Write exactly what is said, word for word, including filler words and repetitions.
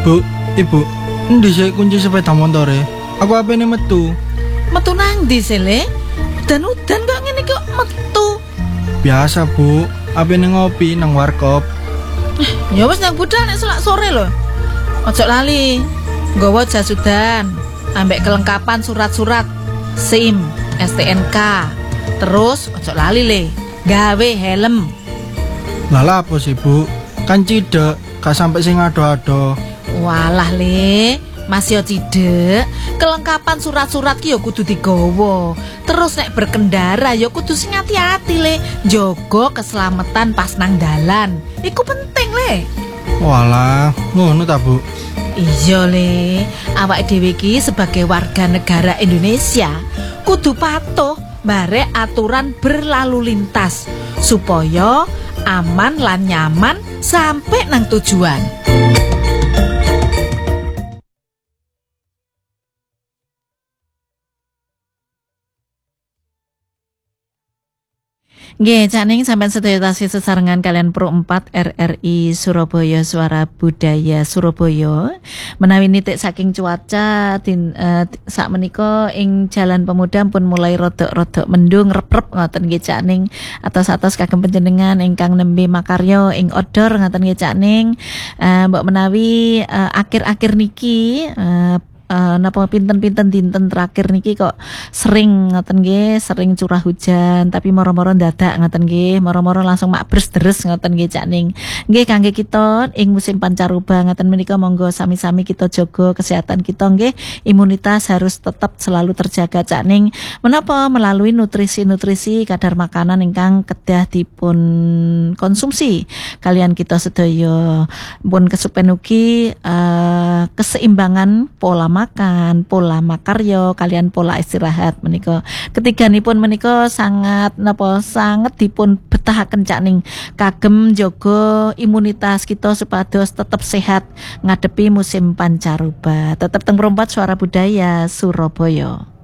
Bu, Ibu, endi sih kunci sepeda motore? Aku apene metu. Metu nang ndi sih, Le? Udan-udan kok ngene kok metu. Biasa, Bu. Apene ngopi nang warkop. Ya wis nang budal nek selak sore lho. Ojo lali. Nggawa jas udan, ambek kelengkapan surat-surat SIM, S T N K. Terus ojo lali, Le. Gawe helm. Lah apa sih, Bu? Kan cidek, gak sampai sing ado-ado. Walah, Le. Mas yo cidek, kelengkapan surat-surat ki yo kudu digawa. Terus nek berkendara yo kudu sing hati-hati, Le. Njogo keselamatan pas nang dalan. Iku penting, Le. Walah, ngono ta, Bu? Iya, Le. Awake dhewe ki sebagai warga negara Indonesia kudu patuh barek aturan berlalu lintas supaya aman lan nyaman sampai nang tujuan. Nggih, Caning sampean sedaya tasih sesarengan kalian Pro empat R R I Surabaya Suara Budaya Surabaya. Menawi nitik saking cuaca din uh, sak menika ing Jalan Pemuda pun mulai rodok-rodok mendung rep-rep ngoten nggih Caning. Atos-atos kagem panjenengan ingkang nembe makarya ing outdoor ngoten nggih Caning. Uh, mbok menawi uh, akhir-akhir niki uh, Uh, napa pinten-pinten dinten terakhir niki kok sering ngoten nggih, sering curah hujan tapi moro-moro ndadak ngoten nggih, moro-moro langsung makbres deres ngoten nggih Cak Ning. Nggih kangge kita ing musim pancaroba ngoten menika monggo sami-sami kita jaga kesehatan kita nggih, imunitas harus tetap selalu terjaga Cak Ning. Menapa melalui nutrisi-nutrisi kadar makanan ingkang kedah dipun konsumsi kalian kita sedaya pun kesupen ugi uh, keseimbangan pola makan, pola makarya, kalian pola istirahat menika. Ketiganipun menika sangat napa sangat dipun betahaken Cak Ning kagem jaga imunitas kita supados tetap sehat ngadepi musim pancaroba. Tetap teng Perempat Suara Budaya Surabaya.